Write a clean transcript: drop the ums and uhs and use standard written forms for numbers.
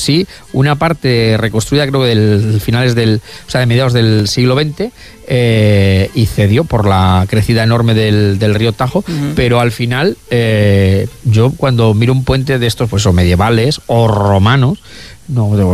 sí, una parte reconstruida creo que de mediados del siglo XX, y cedió por la crecida enorme del río Tajo, pero al final yo cuando miro un puente de estos, pues o medievales o romanos, no,